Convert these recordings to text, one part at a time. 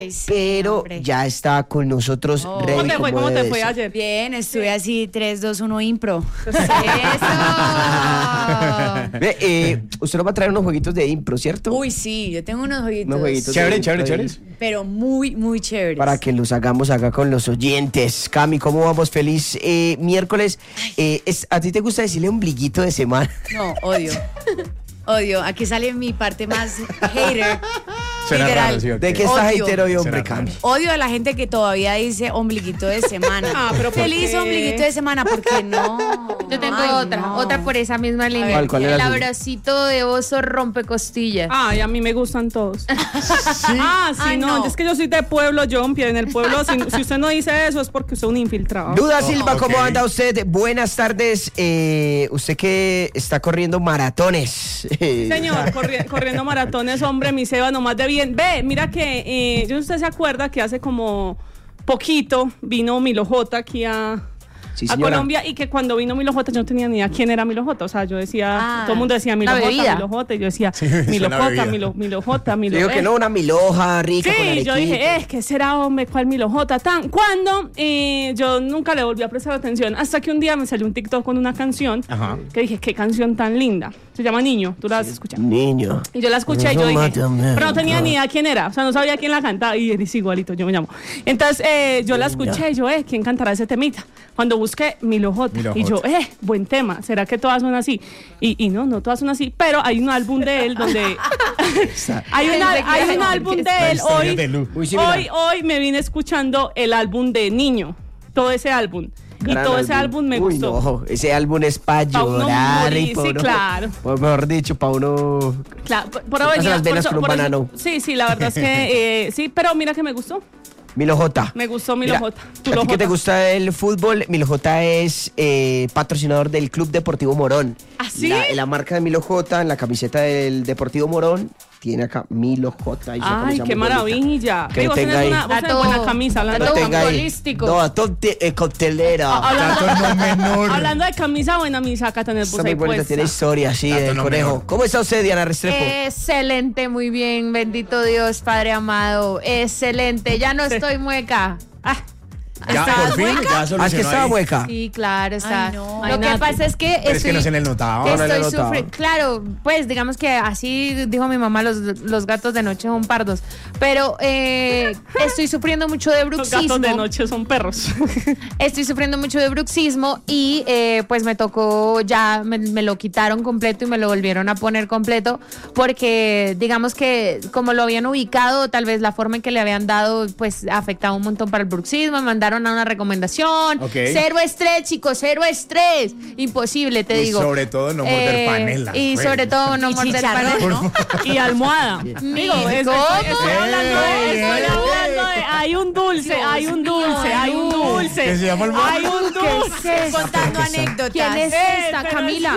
Sí, pero hombre. ya está con nosotros ready. ¿Cómo te fue? como ¿Cómo te debe fue ser. ayer? Bien, estuve así 3, 2, 1 impro. Eso. Ve, usted nos va a traer unos jueguitos de impro, ¿cierto? Uy, sí, yo tengo unos jueguitos. Unos jueguitos Chévere, de impro chévere, ahí, chévere. Pero muy, muy chéveres. para que los hagamos acá con los oyentes. Cami, ¿cómo vamos? Feliz miércoles. ¿A ti te gusta decirle ombliguito de semana? No, odio. Odio. Aquí sale mi parte más hater. Suena Literal. raro, ¿sí? Ok. ¿De qué estás Odio. hater hoy, hombre, Será raro. Cami? Odio a la gente que todavía dice ombliguito de semana. Ah, pero ¿por feliz qué? ombliguito de semana, ¿por qué no? Yo tengo Ay, otra, no. otra por esa misma línea. ¿Cuál era El la suya? abracito de oso rompecostillas. Ay, a mí me gustan todos. Ah, sí, Ay, no, no. es que yo soy de pueblo, Jumpy, en el pueblo, si usted no dice eso es porque usted es un infiltrado. Duda Silva, ¿cómo ok. anda usted? Buenas tardes. Usted que está corriendo maratones. Señor, corriendo maratones, hombre, mi Seba, nomás de bien. Ve, mira que, yo no sé si usted se acuerda que hace como poquito vino Milo J aquí a Sí, a señora. Colombia, y que cuando vino Milo J yo no tenía ni idea quién era Milo J. O sea, yo decía, Ah, todo el mundo decía Milo la J, bebida. Milo J, y yo decía, suena Milo J, bebida. Milo J, Milo Digo que no, una milhoja rica con Sí, arequipe. yo dije, ¿qué será, hombre? ¿Cuál Milo J tan? Cuando yo nunca le volví a prestar atención, hasta que un día me salió un TikTok con una canción Ajá. que dije, qué canción tan linda. Se llama Niño, tú la has escuchado. Niño. Y yo la escuché y yo Eso dije, mátame. pero no tenía ni idea quién era, o sea, no sabía quién la cantaba, y eres igualito, yo me llamo. Entonces yo la escuché y yo, ¿quién cantará ese temita? Cuando busqué Milo J, Milo y yo, J. buen tema, ¿será que todas son así? Y no todas son así, pero hay un álbum de él donde hay un álbum de él La historia hoy, de Lu. Muy similar. hoy me vine escuchando el álbum de Niño, todo ese álbum. Y Gran todo ese álbum me Uy, gustó. No, ese álbum es para Pa' uno llorar y morir, para sí, uno, claro. o mejor dicho, para uno. Claro, por Se pasan las venas eso- con un por eso- banano. Sí, la verdad es que sí, pero mira que me gustó. Milo J. Me gustó Milo Mira, J. ¿A Tulo ti que te J. gusta el fútbol? Milo J es patrocinador del Club Deportivo Morón. ¿Ah, sí? La marca de Milo J en la camiseta del Deportivo Morón tiene acá Milo J. y esa Ay, camisa qué muy bonita. maravilla. Que Vos tenga tenés ahí. una, vos tenés buena camisa, hablando Lo Dato de tenga ahí. futbolístico. No, dato coctelera. Hablando, Dato no menor. hablando de camisa, buena misa acá tenés vos Está muy ahí bonita, puesta. tiene historia, sí, Dato del no conejo. menor. ¿Cómo está usted, Diana Restrepo? Excelente, muy bien, bendito Dios, Padre amado. Excelente, ya no estoy mueca. Ya, ¿Estabas por fin, mueca? ya Ah, es que solucionó estaba ahí. mueca. Sí, claro, está. Ay, no. Lo que Imagínate. pasa es que Pero es que no se le notaba. no le estoy notaba. sufriendo. Claro, pues digamos que así dijo mi mamá, los gatos de noche son pardos. Pero estoy sufriendo mucho de Los bruxismo. gatos de noche son perros. Estoy sufriendo mucho de bruxismo y pues me tocó, ya me lo quitaron completo y me lo volvieron a poner completo porque digamos que como lo habían ubicado, tal vez la forma en que le habían dado pues afectaba un montón para el bruxismo, me mandaron a una recomendación, Ok. 0 estrés chicos, 0 estrés, imposible te Y digo. sobre todo no morder panela. Y Bueno. sobre todo no Y morder chicharrón, panela. ¿no? Y almohada. Digo, ¿Cómo? estoy hablando de, Ey, estoy ey, hablando de, hay un dulce, hay un dulce, hay un dulce. Que se llama almohada. Hay un dulce. Contando anécdotas. ¿Quién es esta? pero Camila,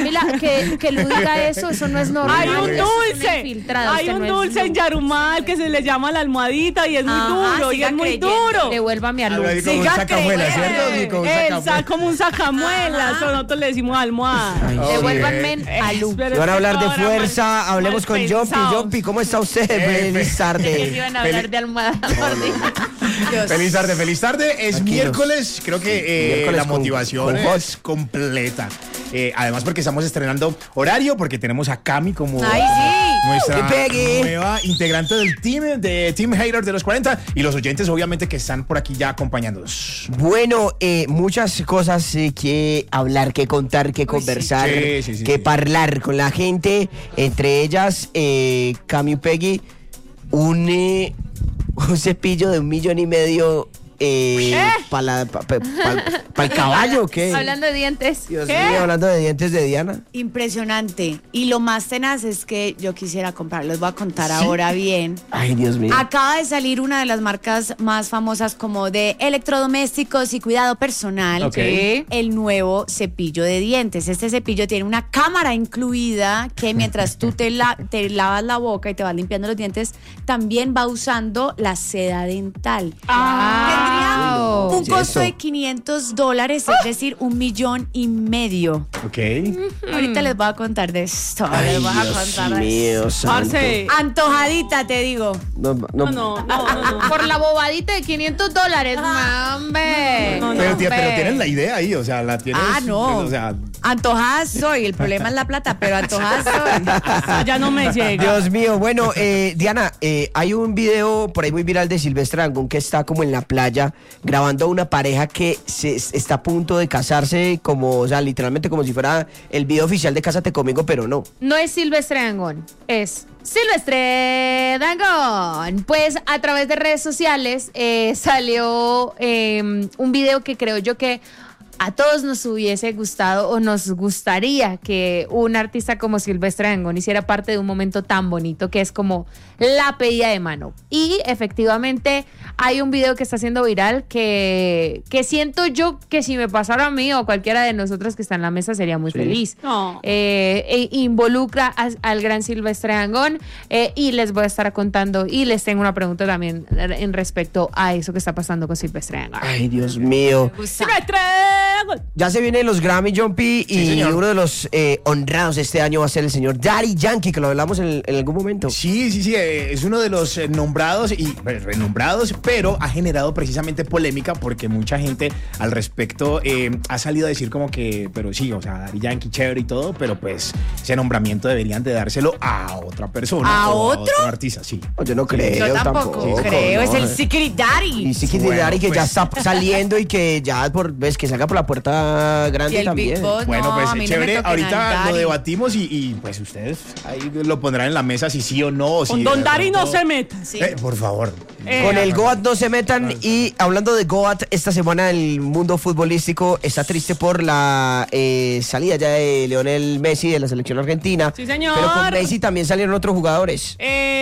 que lo diga eso no es normal. Hay un Es una dulce, infiltrada, hay usted un no es dulce en Lu. Yarumal que se le llama la almohadita y es muy Ajá, duro, y siga es muy creyendo. duro. Devuélvame a Lu. Algo ahí como un Siga sacamuela, creyendo. ¿cierto? Sí, como un sacamuela. Como un sacamuelas, pero nosotros le decimos almohada. Ay, sí. Devuélvanme a Lu. Pero Y van a es que hablar de todo era fuerza, mal- hablemos mal con Jumpy. pensado. Jumpy, ¿cómo está usted? Feliz Ustedes tarde. iban a hablar de almohada mordida. Dios. Feliz tarde, feliz tarde. Es Tranquilos. miércoles, creo que Miércoles la con- motivación con hot. es completa. Además porque estamos estrenando horario, porque tenemos a Cami como Ay, sí. nuestra ¡Que pegue! nueva integrante del Team Hater de los 40 y los oyentes obviamente que están por aquí ya acompañándonos. Bueno, muchas cosas que hablar, que contar, que conversar, Sí, que sí. parlar con la gente. Entre ellas, Cami Peggy, un cepillo de 1,5 millones para el caballo, ¿qué? Hablando de dientes. Dios mío, hablando de dientes de Diana. Impresionante. Y lo más tenaz es que yo quisiera comprar. Les voy a contar ahora bien. Ay, Dios mío. Acaba de salir una de las marcas más famosas como de electrodomésticos y cuidado personal. Ok. El nuevo cepillo de dientes. Este cepillo tiene una cámara incluida que mientras tú te lavas la boca y te vas limpiando los dientes, también va usando la seda dental. Tendría Un ¿Qué es costo eso? de $500, es decir, 1,5 millones. Ok. Ahorita les voy a contar de esto. Ay, les voy a Dios contar de mío, santo. Parce. Antojadita, te digo. No. Por la bobadita de $500, mambe. No, no. Pero tienen la idea ahí, o sea, la tienes. Ah, no. O sea, Antojada soy. El problema es la plata, pero antojada soy. Ya no me llega. Dios mío, bueno, Diana, hay un video por ahí muy viral de Silvestre Dangond que está como en la playa grabando a una pareja que está a punto de casarse, como, o sea, literalmente como si fuera el video oficial de Cásate Conmigo, pero no. No es Silvestre Dangond, es Silvestre Dangond. Pues a través de redes sociales salió un video que creo yo que a todos nos hubiese gustado o nos gustaría que un artista como Silvestre Dangond hiciera parte de un momento tan bonito que es como la pedida de mano. Y efectivamente hay un video que está siendo viral que siento yo que si me pasara a mí o a cualquiera de nosotros que está en la mesa sería muy feliz. No. Involucra al gran Silvestre Dangond y les voy a estar contando y les tengo una pregunta también en respecto a eso que está pasando con Silvestre Dangond. Ay, Dios mío. Silvestre. Ya se vienen los Grammy, John P, y señor. uno de los honrados este año va a ser el señor Daddy Yankee, que lo hablamos en algún momento. sí, es uno de los nombrados y renombrados, pero ha generado precisamente polémica porque mucha gente al respecto ha salido a decir como que, pero sí, o sea, Daddy Yankee chévere y todo, pero pues ese nombramiento deberían de dárselo a otra persona. ¿A o otro? A otro artista, sí. No, yo no creo. Yo tampoco creo. Es el Secret Daddy. Y sí que Bueno, Daddy que ya pues. está saliendo y que ya ves que salga por la puerta grande Y el también. Big Boss. Bueno, No, pues a mí no me chévere, toquen ahorita al lo Daddy. debatimos y pues ustedes ahí lo pondrán en la mesa si sí o no. O si Con Don de Dari no pronto- se meta. Sí. Por favor. Con el Goat no se metan. Y hablando de Goat, esta semana el mundo futbolístico está triste por la salida ya de Lionel Messi de la selección argentina. Sí, señor. Pero con Messi también salieron otros jugadores.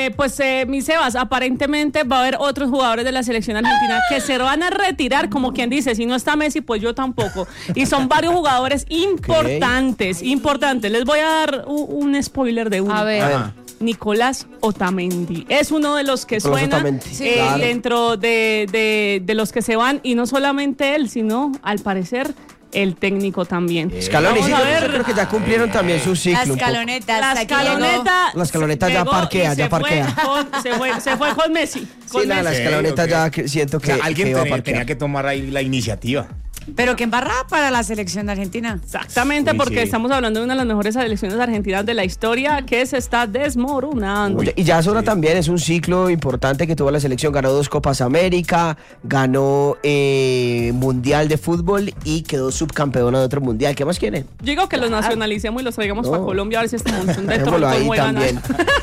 Mi Sebas, aparentemente va a haber otros jugadores de la selección argentina que se van a retirar, como quien dice, si no está Messi, pues yo tampoco. Y son varios jugadores importantes. Les voy a dar un spoiler de uno. A ver. Ajá. Nicolás Otamendi. Es uno de los que Nicolás suena Otamendi, sí, claro. dentro de los que se van, y no solamente él, sino al parecer el técnico también. Scaloni, Vamos sí, a yo ver. creo que ya cumplieron también su ciclo. La un poco. escaloneta. La hasta aquí llegó. escaloneta. La escaloneta ya llegó parquea, y ya se fue parquea. se fue con Messi. Con Sí, la Messi. escaloneta Ok. ya siento O que, sea, alguien que va a tenía parquear. que tomar ahí la iniciativa. Pero que embarrada para la selección de Argentina. Exactamente, Uy, porque sí. estamos hablando de una de las mejores selecciones argentinas de la historia que se está desmoronando. Oye, y ya Zona también es un ciclo importante que tuvo la selección. Ganó 2 Copas América, ganó Mundial de Fútbol y quedó subcampeona de otro mundial. ¿Qué más quiere? Yo digo que los nacionalicemos y los traigamos No. para Colombia a ver si este montón de Dejémoslo troncos ahí juegan. también.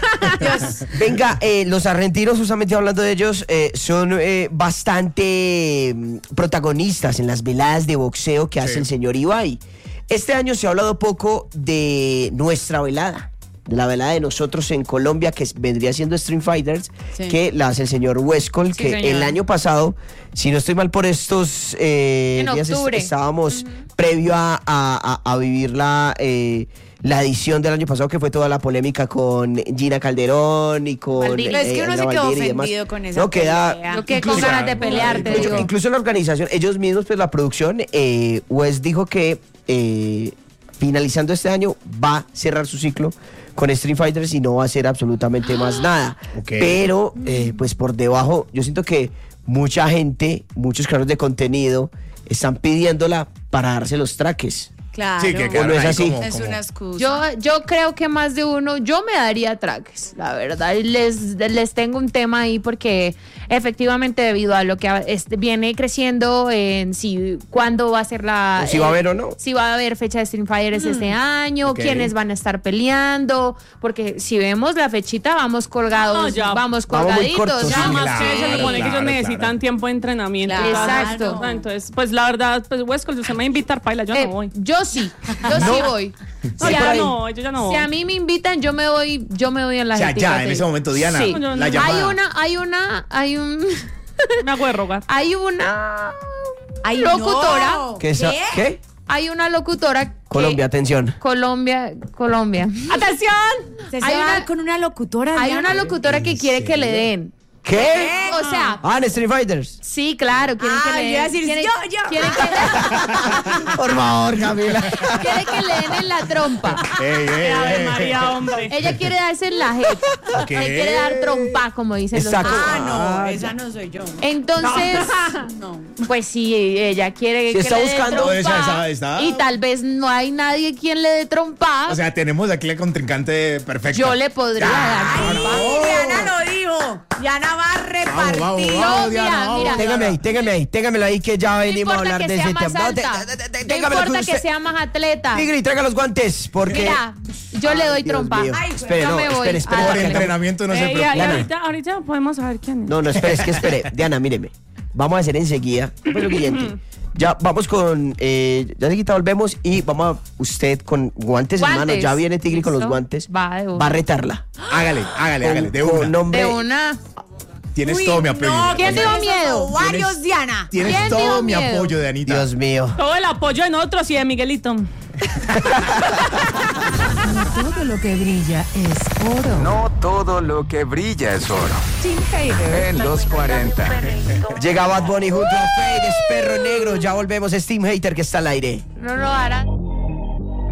Venga, los argentinos, justamente hablando de ellos, son bastante protagonistas en las veladas de boxeo que hace Sí. el señor Ibai. Este año se ha hablado poco de nuestra velada, de la velada de nosotros en Colombia, que vendría siendo Street Fighters, Sí. que la hace el señor Westcol, Sí, que señor. el año pasado, si no estoy mal por estos días, octubre. estábamos previo a vivir la edición del año pasado, que fue toda la polémica con Gina Calderón y con Maldito. Es que uno se Andrea quedó Valdir y demás. ofendido con esa No, queda pelea. Yo quedé con incluso- ganas de pelear, te digo. Incluso la organización, ellos mismos, pues la producción, West dijo que finalizando este año va a cerrar su ciclo con Street Fighters y no va a hacer absolutamente más nada. Ok. Pero, pues por debajo, yo siento que mucha gente, muchos creadores de contenido están pidiéndola para darse los traques. Claro. Sí, que ¿O no quedaron es ahí así? como- es como- una excusa. Yo creo que más de uno, yo me daría traques, la verdad. Y les tengo un tema ahí porque efectivamente debido a lo que viene creciendo en si cuándo va a ser la... O si va a haber o no. Si va a haber fecha de Street Fighters este año, Ok. quiénes van a estar peleando, porque si vemos la fechita vamos colgados, No, ya. vamos Vamos muy colgaditos. cortos, Ya sí, más que se claro, supone que ellos claro, necesitan claro. tiempo de entrenamiento. Claro. Exacto. Entonces, pues la verdad, pues Westcol, si usted me va a invitar, paila, yo no voy. Yo sí voy. No, Si yo a ya mí- no, yo ya no Si voy. a mí me invitan, yo me voy en la O sea, jetica, ya, en te ese digo. momento, Diana, Sí. No, no, la no. llamada. Hay una Me hago de rogar. Ay, locutora. no. ¿Qué? ¿Qué? hay una locutora que- Colombia, atención. Colombia. ¡Atención! Se Hay va una- con una locutora. Hay Diana. una locutora que quiere que le den ¿Qué? O sea, Ah, en Street Fighters. sí, claro, quieren que Ah, le yo iba a den. decir, quieren- yo. quieren que- Por favor, Camila. quiere que le den en la trompa. Ave María, hombre. Ella quiere darse en la jeta. ¿Qué? Le quiere dar trompa, como dicen los Exacto. chicos. Ah, no, Ah, esa no soy yo. Entonces, No. pues sí, ella quiere Si que está le dé buscando- trompa. Está- Y tal vez no hay nadie quien le dé trompa. O sea, tenemos aquí el contrincante perfecto. yo le podría dar Ay, trompa. Diana lo dijo. Diana va a repartir. vamos, No, vamos, mira, Diana, vamos. mira. Téngamelo ahí que ya No venimos a importa hablar que de sea ese más tema. No, alta. No téngamelo importa que usted- sea más atleta. Tigre, traiga los guantes, porque... Mira, yo le doy Dios trompa. mío. Ay, Espere, yo no, me voy espere. a Por darle. entrenamiento no se Y preocupe. ahorita podemos saber quién es. No, espere, espere. Diana, míreme. Vamos a hacer enseguida. Pues lo siguiente. Ya vamos con. Ya de volvemos y vamos a usted con guantes, en mano. Guantes. Ya viene Tigre con los ¿Listo? guantes. Va, de una. Va a retarla. Hágale, de Con una. nombre. De una. Tienes Uy, todo mi apoyo. no, ¿Quién ¿qué dijo son esos miedo? ovarios, Diana? Tienes ¿Quién todo dijo mi miedo? apoyo, Dianita. Dios mío. Todo el apoyo en otros y de Miguelito. Todo lo que brilla es oro. No todo lo que brilla es oro. Tim Hater. En los 40. Llega Bad Bunny junto a Fade, es Perro Negro. Ya volvemos. Es Team Hater que está al aire. No lo harán.